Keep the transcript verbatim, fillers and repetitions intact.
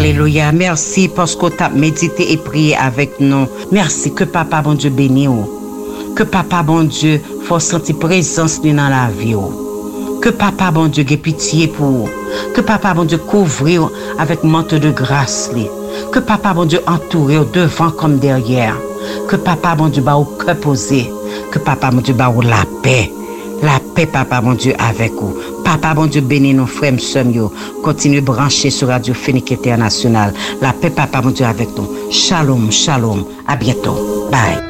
Alléluia. Merci parce que tu as médité et prié avec nous. Merci que papa, bon Dieu, béni. Que papa, bon Dieu, faut sentir présence dans la vie. Que papa, bon Dieu, ait pitié pour. Que papa, bon Dieu, couvre avec manteau de grâce. Que papa, bon Dieu, entoure devant comme derrière. Que papa, bon Dieu, ba au cœur posé. Que papa, bon Dieu, ba ou la paix. La paix, papa, bon Dieu, avec vous. Papa, bon Dieu, bénis nos frères, sœurs, continue de brancher sur Radio Phénix International. La paix, papa, bon Dieu, avec nous. Shalom, shalom. À bientôt. Bye.